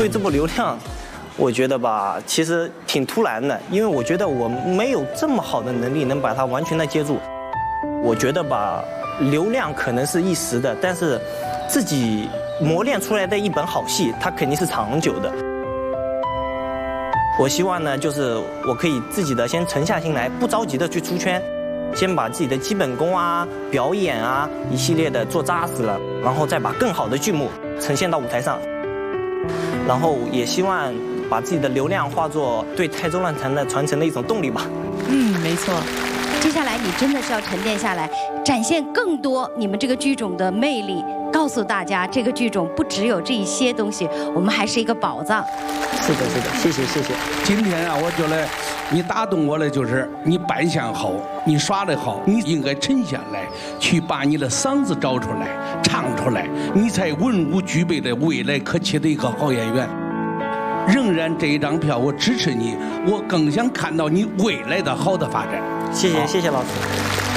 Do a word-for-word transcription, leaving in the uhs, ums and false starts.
对这部流量，我觉得吧，其实挺突然的，因为我觉得我没有这么好的能力能把它完全的接住。我觉得吧，流量可能是一时的，但是自己磨练出来的一本好戏，它肯定是长久的。我希望呢，就是我可以自己的先沉下心来，不着急的去出圈，先把自己的基本功啊、表演啊一系列的做扎实了，然后再把更好的剧目呈现到舞台上。然后也希望把自己的流量化作对台州乱弹的传承的一种动力吧。 嗯，没错。接下来你真的是要沉淀下来，展现更多你们这个剧种的魅力，告诉大家这个剧种不只有这一些东西，我们还是一个宝藏。 是的，是的，谢谢，谢谢。 今天啊，我觉得你打动我的就是你扮相好，你耍得好，你应该沉下来，去把你的嗓子找出来，唱出来，你才文武具备的未来可期的一个好演员。仍然这一张票我支持你，我更想看到你未来的好的发展。 谢谢，谢谢老师。